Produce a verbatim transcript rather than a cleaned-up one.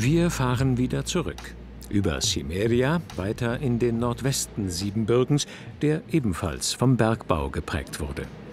Wir fahren wieder zurück. Über Cimmeria weiter in den Nordwesten Siebenbürgens, der ebenfalls vom Bergbau geprägt wurde.